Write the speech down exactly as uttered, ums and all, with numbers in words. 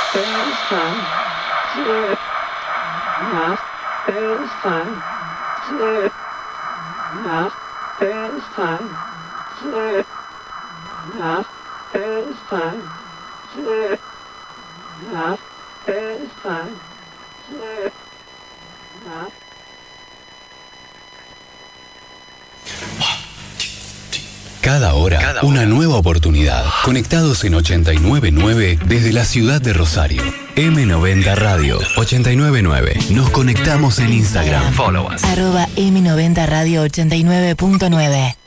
Cada hora, Cada una hora. Nueva oportunidad. Conectados en ochenta y nueve punto nueve desde la ciudad de Rosario. eme noventa Radio ochenta y nueve punto nueve. Nos conectamos en Instagram. Follow us. Arroba eme noventa Radio ochenta y nueve punto nueve.